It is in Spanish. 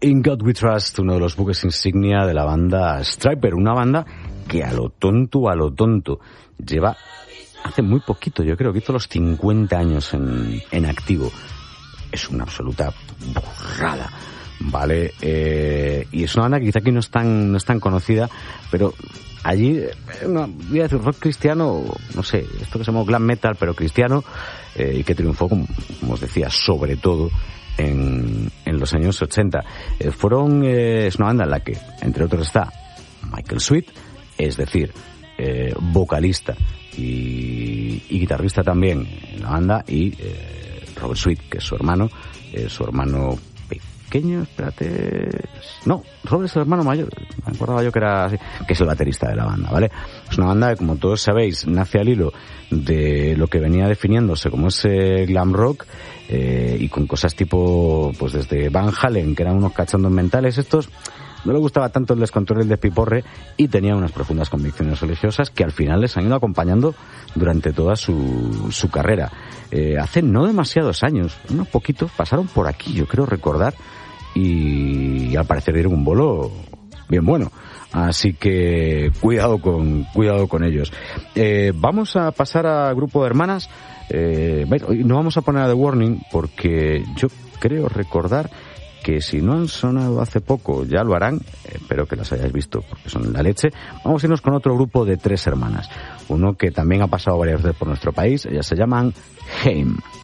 In God We Trust, uno de los buques insignia de la banda Stryper, una banda que a lo tonto lleva hace muy poquito, yo creo que hizo los 50 años en activo. Es una absoluta burrada, ¿vale? Y es una banda que quizá aquí no es tan conocida, pero allí, voy a decir rock cristiano, no sé, esto que se llama glam metal, pero cristiano, y que triunfó, como os decía, sobre todo en los años 80. Es una banda en la que, entre otros, está Michael Sweet, es decir, vocalista y guitarrista también en la banda, y Robert Sweet, que es su hermano pequeño, no, Robert es el hermano mayor, me acordaba yo que era así, que es el baterista de la banda, ¿vale? Es una banda que, como todos sabéis, nace al hilo de lo que venía definiéndose como ese glam rock, y con cosas tipo, pues desde Van Halen, que eran unos cachondos mentales. Estos no le gustaba tanto el descontrol y el despiporre, y tenía unas profundas convicciones religiosas que al final les han ido acompañando durante toda su carrera. Hace no demasiados años, unos poquitos, pasaron por aquí, yo creo recordar, y al parecer dieron un bolo bien bueno. Así que cuidado con ellos. Vamos a pasar al grupo de hermanas. No vamos a poner a The Warning porque yo creo recordar que si no han sonado hace poco ya lo harán. Espero que las hayáis visto porque son la leche. Vamos a irnos con otro grupo de 3 hermanas. Uno que también ha pasado varias veces por nuestro país. Ellas se llaman Haim.